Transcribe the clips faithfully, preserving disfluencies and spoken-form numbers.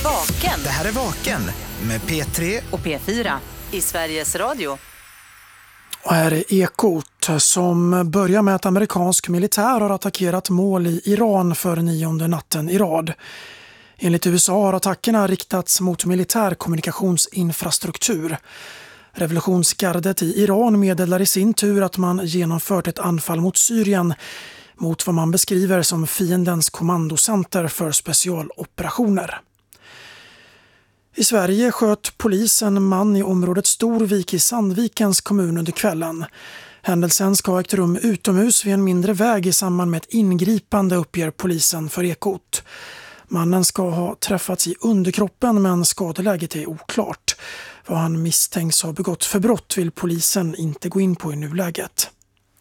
Vaken. Det här är Vaken med P tre och P fyra i Sveriges Radio. Och här är Ekot som börjar med att amerikansk militär har attackerat mål i Iran för nionde natten i rad. Enligt U S A har attackerna riktats mot militär kommunikationsinfrastruktur. Revolutionsgardet i Iran meddelar i sin tur att man genomfört ett anfall mot Syrien mot vad man beskriver som fiendens kommandocenter för specialoperationer. I Sverige sköt polisen en man i området Storvik i Sandvikens kommun under kvällen. Händelsen ska ha ägt rum utomhus vid en mindre väg i samband med ett ingripande, uppger polisen för Ekot. Mannen ska ha träffats i underkroppen men skadeläget är oklart. Vad han misstänks ha begått för brott vill polisen inte gå in på i nuläget.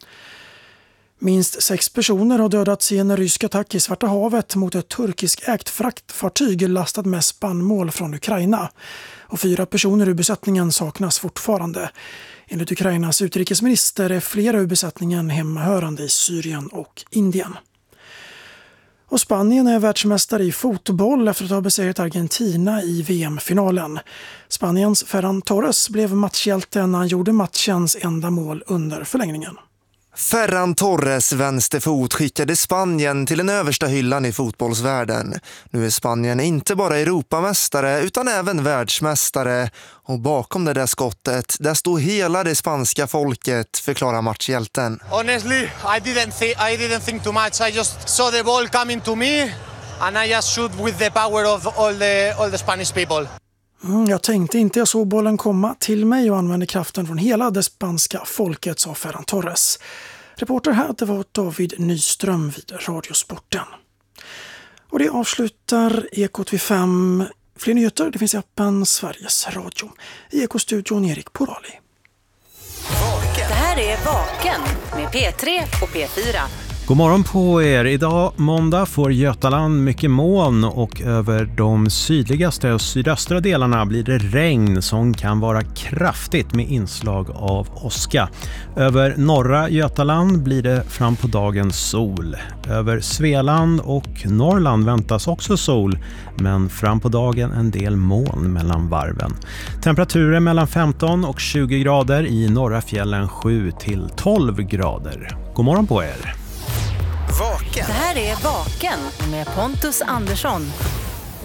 Minst sex personer har dödats i en rysk attack i Svarta havet mot ett turkiskägt fraktfartyg lastat med spannmål från Ukraina. Och fyra personer ur besättningen saknas fortfarande. Enligt Ukrainas utrikesminister är flera ur besättningen hemmahörande i Syrien och Indien. Och Spanien är världsmästare i fotboll efter att ha besegrat Argentina i V M-finalen. Spaniens Ferran Torres blev matchhjälte när han gjorde matchens enda mål under förlängningen. Ferran Torres vänsterfot skickade Spanien till den översta hyllan i fotbollsvärlden. Nu är Spanien inte bara Europamästare utan även världsmästare. Och bakom det där skottet, där stod hela det spanska folket, förklarar matchhjälten. Honestly, I didn't think I didn't think too much. I just saw the ball coming to me and I just shoot with the power of all the all the Spanish people. Mm, jag tänkte inte jag såg bollen komma till mig och använde kraften från hela det spanska folket, sa Ferran Torres. Reporter här, det var David Nyström vid Radiosporten. Och det avslutar Ekot vid fem. Fler nyheter, det finns i appen Sveriges Radio. I Ekostudion Erik Porali. Det här är Vaken med P tre och P fyra. God morgon på er. Idag måndag får Götaland mycket moln och över de sydligaste och sydöstra delarna blir det regn som kan vara kraftigt med inslag av åska. Över norra Götaland blir det fram på dagen sol. Över Svealand och Norrland väntas också sol, men fram på dagen en del moln mellan varven. Temperaturer mellan femton och tjugo grader, i norra fjällen sju till tolv grader. God morgon på er. Vaken. Det här är Vaken med Pontus Andersson.